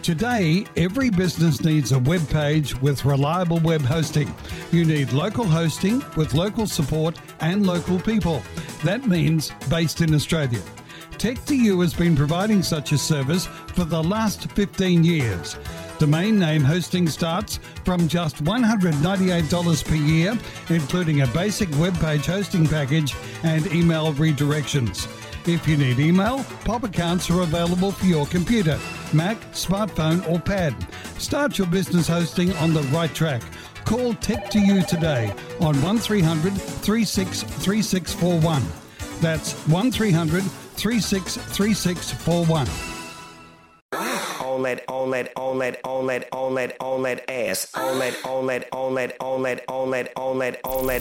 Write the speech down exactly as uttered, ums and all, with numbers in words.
Today, every business needs a web page with reliable web hosting. You need local hosting with local support and local people. That means based in Australia. Tech two U has been providing such a service for the last fifteen years. Domain name hosting starts from just one hundred ninety-eight dollars per year, including a basic web page hosting package and email redirections. If you need email, pop accounts are available for your computer, Mac, smartphone or pad. Start your business hosting on the right track. Call Tech two U today on one three hundred, three six three six four one. That's one three hundred, three six three six four one. On that, on that, on that, on that, on that, on that ass. On that, on that, on that, on that, on that, on that, on that.